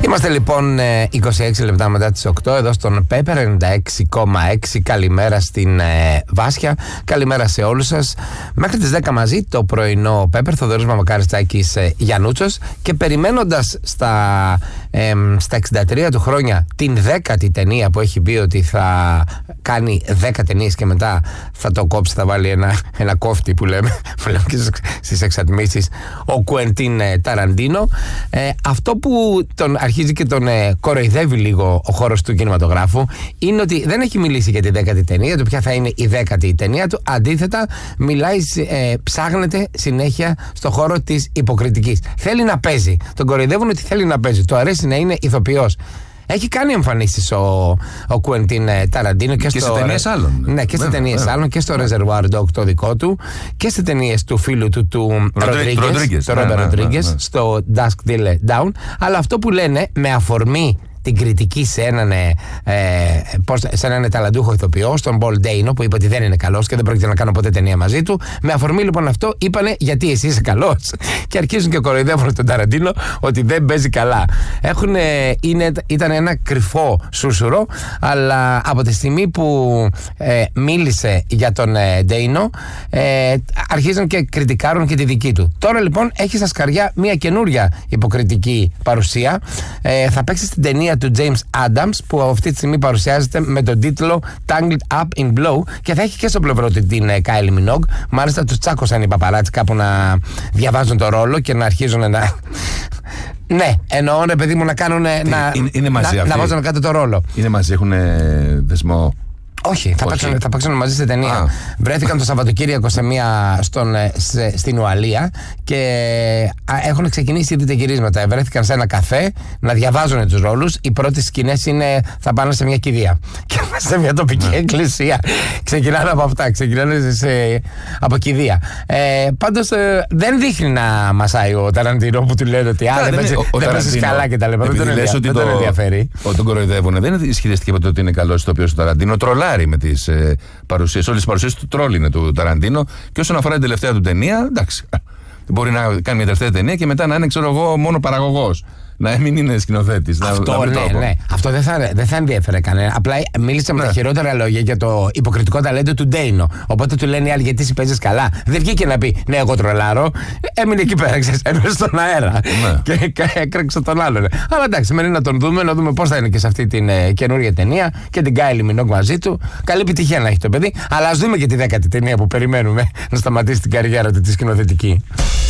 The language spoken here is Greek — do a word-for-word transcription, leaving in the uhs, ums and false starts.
Είμαστε λοιπόν είκοσι έξι λεπτά μετά τις οκτώ εδώ στον Pepper ενενήντα έξι κόμμα έξι. Καλημέρα στην ε, Βάσια, καλημέρα σε όλους σας. Μέχρι τις δέκα μαζί το πρωινό Pepper, Θοδωρής Μαμακάρης, Τσάκης ε, Γιαννούτσος. Και περιμένοντας στα, ε, στα εξήντα τρία του χρόνια την δέκατη ταινία που έχει πει ότι θα κάνει δέκα ταινίες και μετά θα το κόψει, θα βάλει ένα, ένα κόφτη που λέμε, που λέμε και στις εξατμίσεις, ο Κουεντίν ε, Ταραντίνο. Ε, αυτό που τον αρχίζει και τον ε, κοροϊδεύει λίγο ο χώρος του κινηματογράφου είναι ότι δεν έχει μιλήσει για τη δέκατη ταινία του, ποια θα είναι η δέκατη ταινία του. Αντίθετα, μιλάει, ε, ψάχνεται συνέχεια στο χώρο της υποκριτικής. Θέλει να παίζει. Τον κοροϊδεύουν ότι θέλει να παίζει. Του αρέσει να είναι ηθοποιός. Έχει κάνει εμφανίσεις ο, ο Κουεντίν Ταραντίνο και, και στο, σε ταινίες άλλων. Ναι, και σε ταινίες άλλων και στο Reservoir Dog το δικό του και σε ταινίες του φίλου του του Ροντρίγκες, το Ρόμπερ Ροντρίγκες, στο Dusk Till Dawn. Αλλά αυτό που λένε με αφορμή την κριτική σε έναν, ε, πώς, σε έναν ταλαντούχο ηθοποιό, στον Πολ Ντέινο, που είπε ότι δεν είναι καλός και δεν πρόκειται να κάνω ποτέ ταινία μαζί του. Με αφορμή λοιπόν αυτό, είπανε γιατί εσύ είσαι καλός. Και αρχίζουν και κοροϊδεύουν τον Ταραντίνο ότι δεν παίζει καλά. Έχουν, είναι, ήταν ένα κρυφό σούσουρο, αλλά από τη στιγμή που ε, μίλησε για τον ε, Ντέινο, ε, αρχίζουν και κριτικάρουν και τη δική του. Τώρα λοιπόν έχει στα σκαριά μια καινούρια υποκριτική παρουσία. Ε, θα παίξει στην ταινία του James Adams, που αυτή τη στιγμή παρουσιάζεται με τον τίτλο Tangled Up in Blow, και θα έχει και στο πλευρό του την Kylie Minogue. Μάλιστα τους τσάκωσαν οι παπαράτσι κάπου να διαβάζουν το ρόλο και να αρχίζουν να... Ναι, εννοώ ρε παιδί μου να κάνουν... Τι, να, είναι, είναι μαζί να, να βάζουν κάτω το ρόλο. Είναι μαζί, έχουν δεσμό... Όχι, θα παίξουν, θα παίξουν μαζί σε ταινία. Α. Βρέθηκαν το Σαββατοκύριακο σε μια, στον, σε, στην Ουαλία και α, έχουν ξεκινήσει ήδη τα γυρίσματα. Βρέθηκαν σε ένα καφέ να διαβάζουν τους ρόλους. Οι πρώτες σκηνές είναι θα πάνε σε μια κηδεία και σε μια τοπική ναι. εκκλησία. Ξεκινάνε από αυτά, ξεκινάνε σε, από κηδεία. Ε, πάντως ε, δεν δείχνει να μασάει ο Ταραντίνο που του λένε ότι α, δεν παίζεις καλά και τα λοιπά. Δεν τον, ενδια, δεν τον ενδιαφέρει. Ότι τον κοροϊδεύουν. Δεν ισχυρίστηκε ποτέ ότι είναι καλός ηθοποιός ο Ταραντίνο. Τρολάρει με τις ε, παρουσίες. Όλες τις παρουσίες του τρόλ είναι του Ταραντίνο. Και όσον αφορά την τελευταία του ταινία, εντάξει. Μπορεί να κάνει μια τελευταία ταινία και μετά να είναι, ξέρω εγώ, μόνο παραγωγός. Να μην είναι σκηνοθέτης. Αυτό, να, να ναι, ναι. Αυτό δεν θα, δεν θα ενδιαφέρε κανένα. Απλά μίλησε με ναι. τα χειρότερα λόγια για το υποκριτικό ταλέντο του Ντέινο. Οπότε του λένε οι άλλοι γιατί εσύ παίζεις καλά. Δεν βγήκε να πει ναι, εγώ τρολάρω. Έμεινε εκεί πέρα, ξέρεις, έμεινε στον αέρα. Ναι. Και έκραξε τον άλλον. Αλλά εντάξει, μένει να τον δούμε, να δούμε πώς θα είναι και σε αυτή την ε, καινούργια ταινία και την Kylie Minogue μαζί του. Καλή επιτυχία να έχει το παιδί. Αλλά ας δούμε και τη δέκατη ταινία που περιμένουμε να σταματήσει την καριέρα του τη σκηνοθετική.